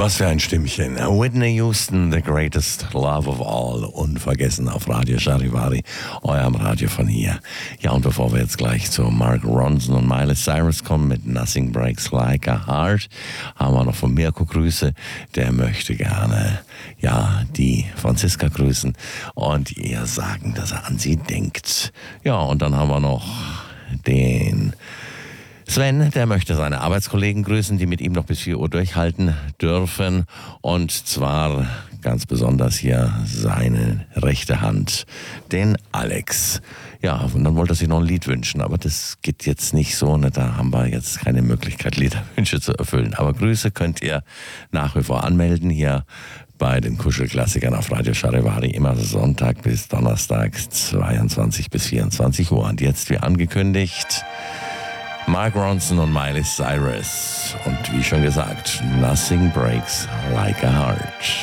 Was für ein Stimmchen. Whitney Houston, The Greatest Love of All. Unvergessen auf Radio Charivari, eurem Radio von hier. Ja, und bevor wir jetzt gleich zu Mark Ronson und Miley Cyrus kommen mit Nothing Breaks Like a Heart, haben wir noch von Mirko Grüße. Der möchte gerne, ja, die Franziska grüßen und ihr sagen, dass er an sie denkt. Ja, und dann haben wir noch den Sven, der möchte seine Arbeitskollegen grüßen, die mit ihm noch bis 4 Uhr durchhalten dürfen. Und zwar ganz besonders hier seine rechte Hand, den Alex. Ja, und dann wollte er sich noch ein Lied wünschen, aber das geht jetzt nicht so, ne? Da haben wir jetzt keine Möglichkeit, Liederwünsche zu erfüllen. Aber Grüße könnt ihr nach wie vor anmelden hier bei den Kuschelklassikern auf Radio Charivari, immer Sonntag bis Donnerstag, 22 bis 24 Uhr. Und jetzt, wie angekündigt, Mark Ronson und Miley Cyrus. Und wie schon gesagt, Nothing Breaks Like a Heart.